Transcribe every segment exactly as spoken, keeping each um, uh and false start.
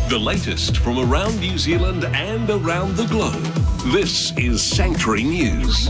The latest from around New Zealand and around the globe. This is Sanctuary News.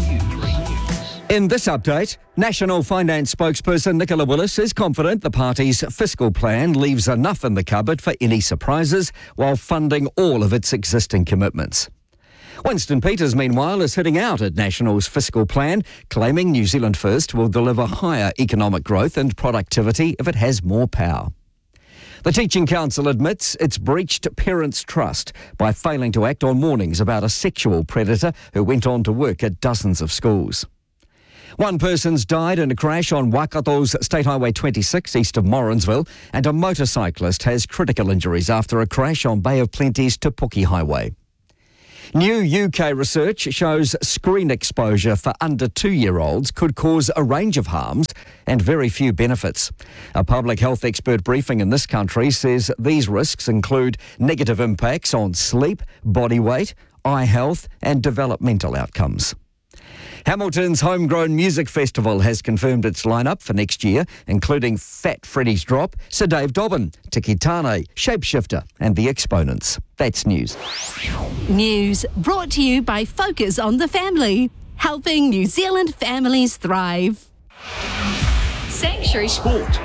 In this update, National Finance spokesperson Nicola Willis is confident the party's fiscal plan leaves enough in the cupboard for any surprises while funding all of its existing commitments. Winston Peters, meanwhile, is hitting out at National's fiscal plan, claiming New Zealand First will deliver higher economic growth and productivity if it has more power. The Teaching Council admits it's breached parents' trust by failing to act on warnings about a sexual predator who went on to work at dozens of schools. One person's died in a crash on Waikato's State Highway twenty-six east of Morrinsville, and a motorcyclist has critical injuries after a crash on Bay of Plenty's Te Puke Highway. New U K research shows screen exposure for under two-year-olds could cause a range of harms and very few benefits. A public health expert briefing in this country says these risks include negative impacts on sleep, body weight, eye health and developmental outcomes. Hamilton's Homegrown Music Festival has confirmed its lineup for next year, including Fat Freddy's Drop, Sir Dave Dobbin, Tiki Tane, Shapeshifter and The Exponents. That's news. News brought to you by Focus on the Family, helping New Zealand families thrive. Sanctuary Sport.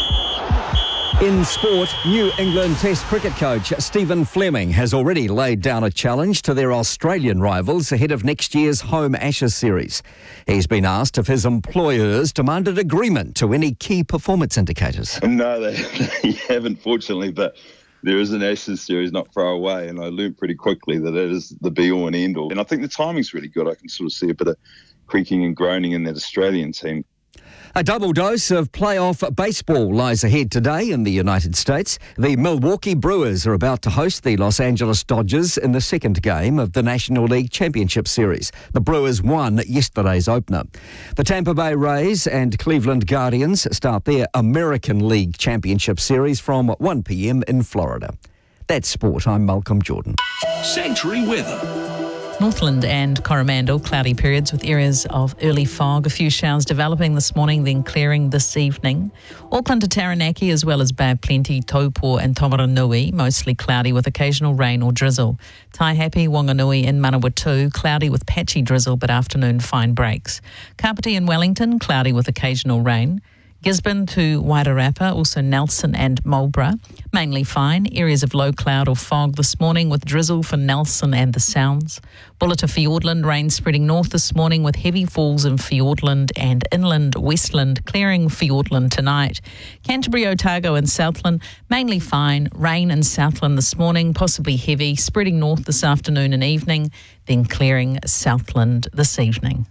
In sport, New England Test cricket coach Stephen Fleming has already laid down a challenge to their Australian rivals ahead of next year's home Ashes series. He's been asked if his employers demanded agreement to any key performance indicators. No, they, they haven't, fortunately, but there is an Ashes series not far away, and I learned pretty quickly that it is the be-all and end-all. And I think the timing's really good. I can sort of see a bit of creaking and groaning in that Australian team. A double dose of playoff baseball lies ahead today in the United States. The Milwaukee Brewers are about to host the Los Angeles Dodgers in the second game of the National League Championship Series. The Brewers won yesterday's opener. The Tampa Bay Rays and Cleveland Guardians start their American League Championship Series from one p.m. in Florida. That's sport. I'm Malcolm Jordan. Sanctuary weather. Northland and Coromandel, cloudy periods with areas of early fog. A few showers developing this morning, then clearing this evening. Auckland to Taranaki, as well as Bay of Plenty, Taupo and Tomaranui, mostly cloudy with occasional rain or drizzle. Taihape, Wanganui and Manawatu, cloudy with patchy drizzle, but afternoon fine breaks. Kapiti and Wellington, cloudy with occasional rain. Gisborne to Wairarapa, also Nelson and Marlborough, mainly fine. Areas of low cloud or fog this morning with drizzle for Nelson and the Sounds. Bulla to Fiordland, rain spreading north this morning with heavy falls in Fiordland and inland Westland, clearing Fiordland tonight. Canterbury, Otago and Southland, mainly fine. Rain in Southland this morning, possibly heavy, spreading north this afternoon and evening, then clearing Southland this evening.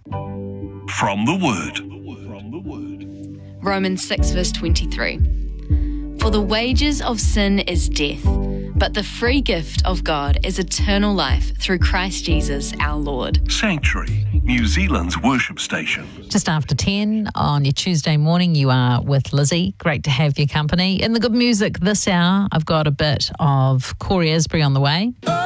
From the Word. From the Word. Romans six verse twenty-three. For the wages of sin is death, but the free gift of God is eternal life through Christ Jesus our Lord. Sanctuary, New Zealand's worship station. Just after ten on your Tuesday morning, you are with Lizzie. Great to have your company. In the good music this hour, I've got a bit of Corey Asbury on the way.